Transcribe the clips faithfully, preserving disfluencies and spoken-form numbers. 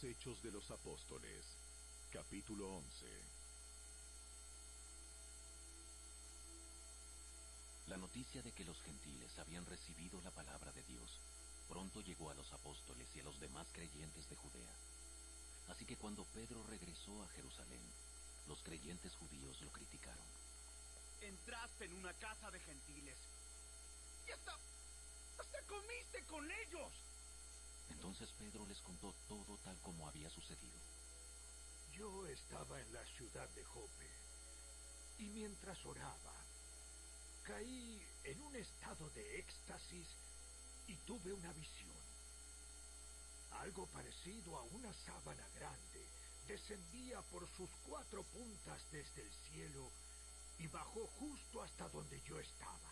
Los Hechos de los Apóstoles, capítulo once. La noticia de que los gentiles habían recibido la palabra de Dios pronto llegó a los apóstoles y a los demás creyentes de Judea. Así que cuando Pedro regresó a Jerusalén, los creyentes judíos lo criticaron. Entraste en una casa de gentiles y hasta, hasta comiste con ellos. Entonces Pedro les contó todo tal como había sucedido. Yo estaba en la ciudad de Jope y mientras oraba, caí en un estado de éxtasis y tuve una visión. Algo parecido a una sábana grande descendía por sus cuatro puntas desde el cielo y bajó justo hasta donde yo estaba.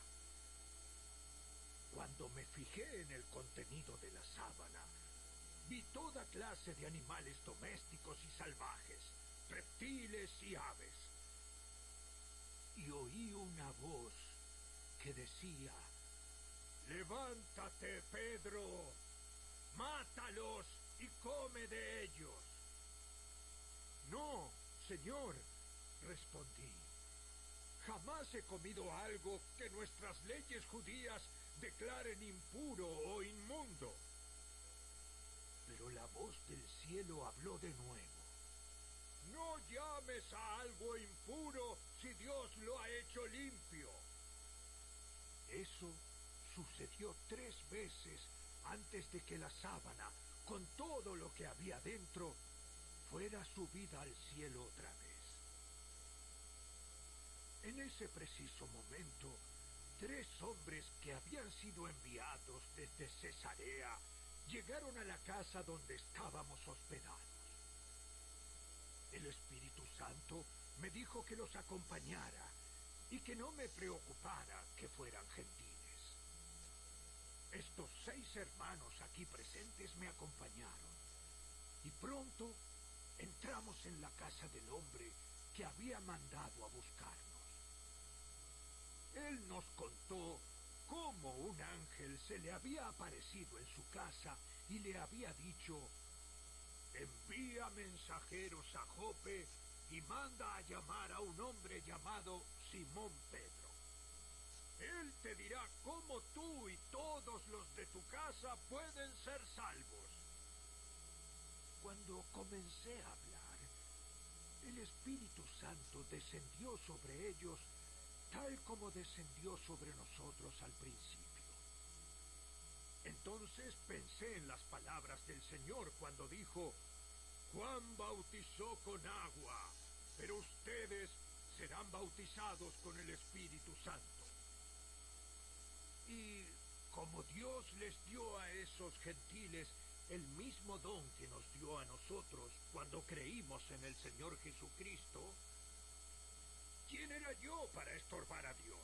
Cuando me fijé en el contenido de la sábana, vi toda clase de animales domésticos y salvajes, reptiles y aves. Y oí una voz que decía: «Levántate, Pedro, mátalos y come de ellos». «No, Señor», respondí, «jamás he comido algo que nuestras leyes judías declaren impuro o inmundo». Pero la voz del cielo habló de nuevo: «No llames a algo impuro si Dios lo ha hecho limpio». Eso sucedió tres veces antes de que la sábana, con todo lo que había dentro, fuera subida al cielo otra vez. En ese preciso momento, tres hombres que habían sido enviados desde Cesarea llegaron a la casa donde estábamos hospedados. El Espíritu Santo me dijo que los acompañara y que no me preocupara que fueran gentiles. Estos seis hermanos aquí presentes me acompañaron y pronto entramos en la casa del hombre que había mandado a buscarnos. Él nos contó cómo un ángel se le había aparecido en su casa y le había dicho: «Envía mensajeros a Jope y manda a llamar a un hombre llamado Simón Pedro. Él te dirá cómo tú y todos los de tu casa pueden ser salvos». Cuando comencé a hablar, el Espíritu Santo descendió sobre ellos tal como descendió sobre nosotros al principio. Entonces pensé en las palabras del Señor cuando dijo: «Juan bautizó con agua, pero ustedes serán bautizados con el Espíritu Santo». Y como Dios les dio a esos gentiles el mismo don que nos dio a nosotros cuando creímos en el Señor Jesucristo, ¿quién era yo para estorbar a Dios?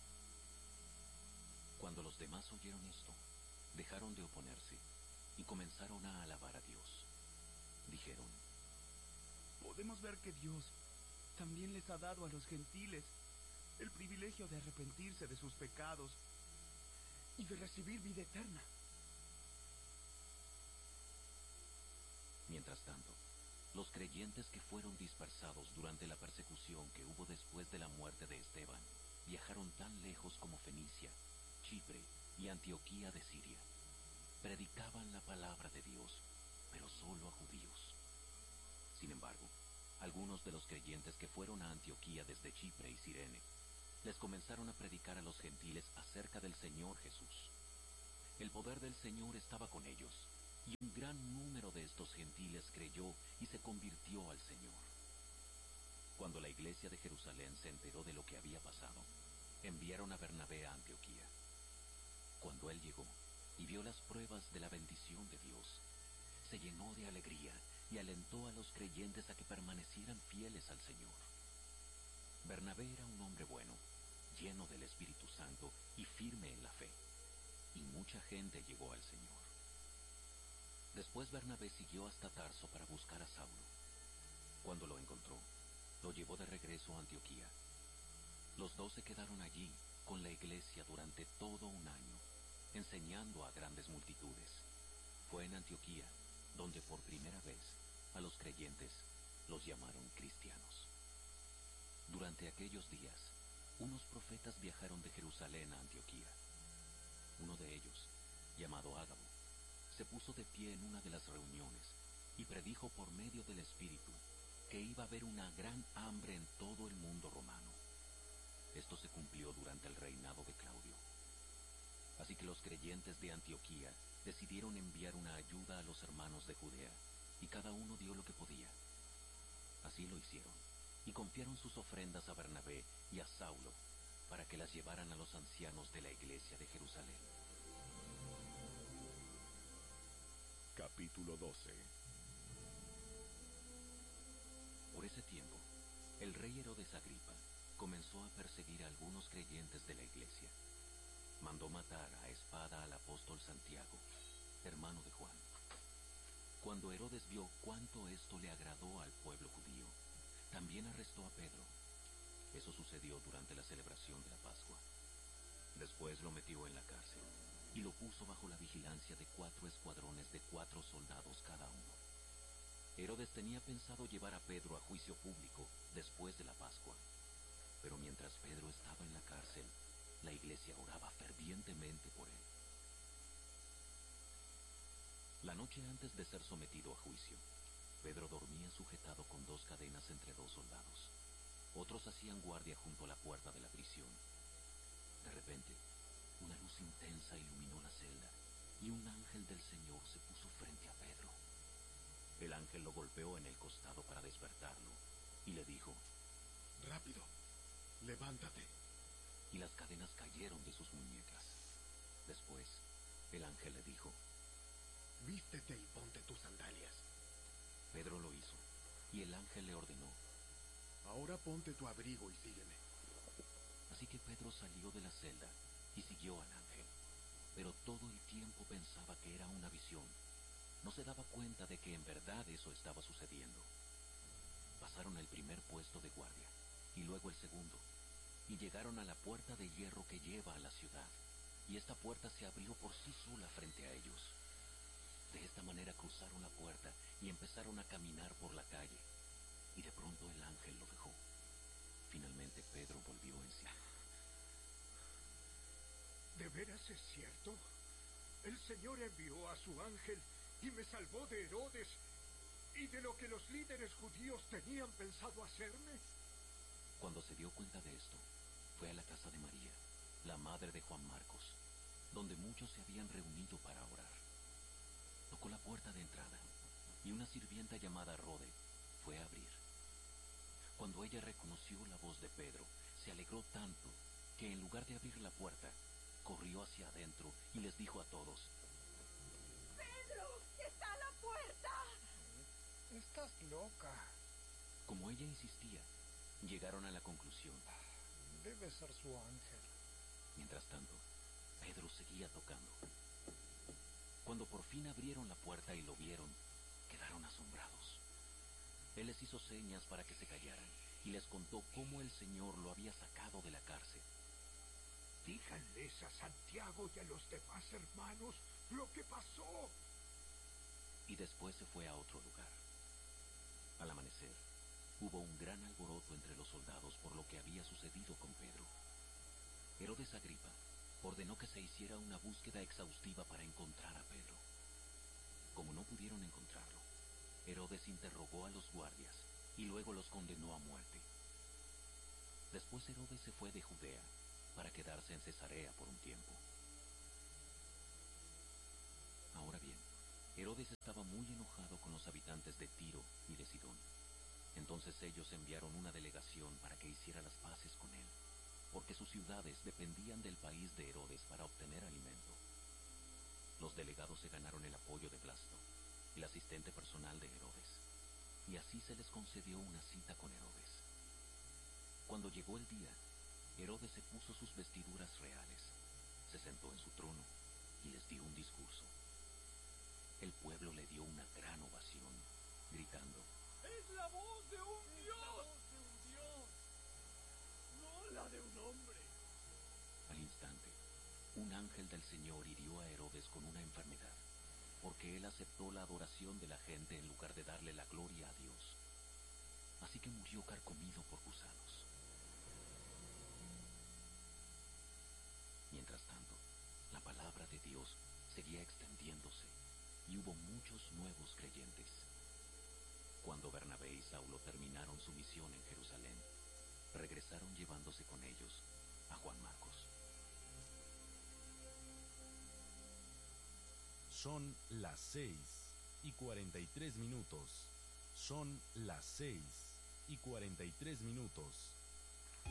Cuando los demás oyeron esto, dejaron de oponerse y comenzaron a alabar a Dios. Dijeron: Podemos ver que Dios también les ha dado a los gentiles el privilegio de arrepentirse de sus pecados y de recibir vida eterna. Mientras tanto, los creyentes que fueron dispersados durante la persecución que hubo después de la muerte de Esteban viajaron tan lejos como Fenicia, Chipre y Antioquía de Siria. Predicaban la palabra de Dios, pero solo a judíos. Sin embargo, algunos de los creyentes que fueron a Antioquía desde Chipre y Cirene les comenzaron a predicar a los gentiles acerca del Señor Jesús. El poder del Señor estaba con ellos, y un gran número de estos gentiles creyó y se convirtió al Señor. Cuando la iglesia de Jerusalén se enteró de lo que había pasado, enviaron a Bernabé a Antioquía. Cuando él llegó y vio las pruebas de la bendición de Dios, se llenó de alegría y alentó a los creyentes a que permanecieran fieles al Señor. Bernabé era un hombre bueno, lleno del Espíritu Santo y firme en la fe, y mucha gente llegó al Señor. Después Bernabé siguió hasta Tarso para buscar a Saulo. Cuando lo encontró, lo llevó de regreso a Antioquía. Los dos se quedaron allí con la iglesia durante todo un año, enseñando a grandes multitudes. Fue en Antioquía donde por primera vez a los creyentes los llamaron cristianos. Durante aquellos días, unos profetas viajaron de Jerusalén a Antioquía. Uno de ellos, llamado Ágabo, se puso de pie en una de las reuniones y predijo por medio del Espíritu que iba a haber una gran hambre en todo el mundo romano. Esto se cumplió durante el reinado de Claudio. Así que los creyentes de Antioquía decidieron enviar una ayuda a los hermanos de Judea, y cada uno dio lo que podía. Así lo hicieron, y confiaron sus ofrendas a Bernabé y a Saulo para que las llevaran a los ancianos de la iglesia de Jerusalén. Capítulo doce. Por ese tiempo, el rey Herodes Agripa comenzó a perseguir a algunos creyentes de la iglesia. Mandó matar a espada al apóstol Santiago, hermano de Juan. Cuando Herodes vio cuánto esto le agradó al pueblo judío, también arrestó a Pedro. Eso sucedió durante la celebración de la Pascua. Después lo metió en la cárcel y lo puso bajo la vigilancia de cuatro escuadrones de cuatro soldados cada uno. Herodes tenía pensado llevar a Pedro a juicio público después de la Pascua, pero mientras Pedro estaba en la cárcel, la iglesia oraba fervientemente por él. La noche antes de ser sometido a juicio, Pedro dormía sujetado con dos cadenas entre dos soldados. Otros hacían guardia junto a la puerta de la prisión. De repente, una luz intensa iluminó la celda y un ángel del Señor se puso frente a Pedro. El ángel lo golpeó en el costado para despertarlo y le dijo: «Rápido, levántate». Y las cadenas cayeron de sus muñecas. Después, el ángel le dijo: «Vístete y ponte tus sandalias». Pedro lo hizo, y el ángel le ordenó: «Ahora ponte tu abrigo y sígueme». Así que Pedro salió de la celda y siguió al ángel, pero todo el tiempo pensaba que era una visión. No se daba cuenta de que en verdad eso estaba sucediendo. Pasaron el primer puesto de guardia, y luego el segundo, y llegaron a la puerta de hierro que lleva a la ciudad, y esta puerta se abrió por sí sola frente a ellos. De esta manera cruzaron la puerta y empezaron a caminar por la calle, y de pronto el ángel lo dejó. Finalmente Pedro volvió en sí. ¿De veras es cierto? El Señor envió a su ángel y me salvó de Herodes y de lo que los líderes judíos tenían pensado hacerme. Cuando se dio cuenta de esto, fue a la casa de María, la madre de Juan Marcos, donde muchos se habían reunido para orar. Tocó la puerta de entrada, y una sirvienta llamada Rode fue a abrir. Cuando ella reconoció la voz de Pedro, se alegró tanto que en lugar de abrir la puerta, corrió hacia adentro y les dijo a todos: ¡Pedro, está a la puerta! Estás loca. Como ella insistía, llegaron a la conclusión. Debe ser su ángel. Mientras tanto, Pedro seguía tocando. Cuando por fin abrieron la puerta y lo vieron, quedaron asombrados. Él les hizo señas para que se callaran y les contó cómo el Señor lo había sacado de la cárcel. Díganles a Santiago y a los demás hermanos lo que pasó. Y después se fue a otro lugar. Al amanecer, hubo un gran alboroto entre los soldados por lo que había sucedido con Pedro. Herodes Agripa ordenó que se hiciera una búsqueda exhaustiva para encontrar a Pedro. Como no pudieron encontrarlo, Herodes interrogó a los guardias y luego los condenó a muerte. Después Herodes se fue de Judea para quedarse en Cesarea por un tiempo. Ahora bien, Herodes estaba muy enojado con los habitantes de Tiro y de Sidón. Entonces ellos enviaron una delegación para que hiciera las paces con él, porque sus ciudades dependían del país de Herodes para obtener alimento. Los delegados se ganaron el apoyo de Blasto, el asistente personal de Herodes, y así se les concedió una cita con Herodes. Cuando llegó el día, Herodes se puso sus vestiduras reales, se sentó en su trono y les dio un discurso. El pueblo le dio una gran ovación, gritando: ¡Es la voz de un Dios! ¡Es la voz de un Dios! ¡No la de un hombre! Al instante, un ángel del Señor hirió a Herodes con una enfermedad, porque él aceptó la adoración de la gente en lugar de darle la gloria a Dios. Así que murió carcomido por gusanos. Mientras tanto, la palabra de Dios seguía extendiéndose y hubo muchos nuevos creyentes. Cuando Bernabé y Saulo terminaron su misión en Jerusalén, regresaron llevándose con ellos a Juan Marcos. Son las seis y cuarenta y tres minutos. Son las seis y cuarenta y tres minutos.